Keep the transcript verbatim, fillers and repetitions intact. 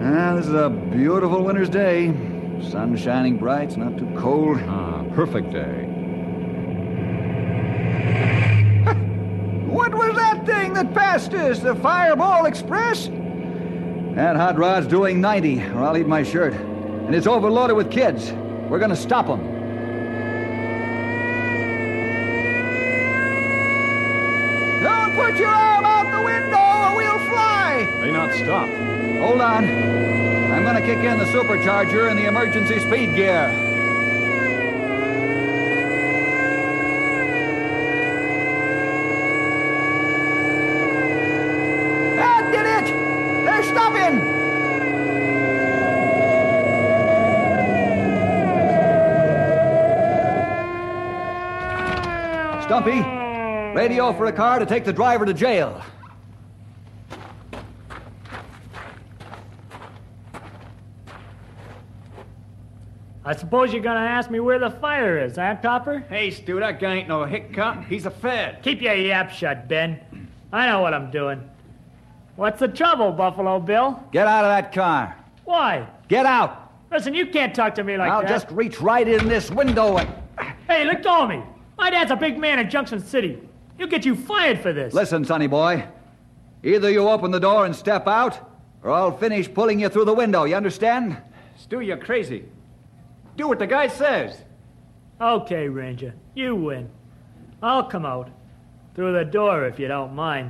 Ah, this is a beautiful winter's day. Sun shining bright, it's not too cold. Ah, perfect day. What was that thing that passed us? The Fireball Express? That hot rod's doing ninety, or I'll eat my shirt. And it's overloaded with kids. We're gonna stop them. Don't put your arm out the window or we'll fly! May not stop. Hold on. I'm gonna kick in the supercharger and the emergency speed gear. That did it! They're stopping! Stumpy, radio for a car to take the driver to jail. I suppose you're gonna ask me where the fire is, huh, Copper? Hey, Stu, that guy ain't no hick cop. He's a fed. Keep your yap shut, Ben. I know what I'm doing. What's the trouble, Buffalo Bill? Get out of that car. Why? Get out. Listen, you can't talk to me like I'll that. just reach right in this window and... Hey, let go of me. My dad's a big man in Junction City. He'll get you fired for this. Listen, sonny boy. Either you open the door and step out, or I'll finish pulling you through the window. You understand? Stu, you're crazy. Do what the guy says. Okay, Ranger. You win. I'll come out. Through the door, if you don't mind.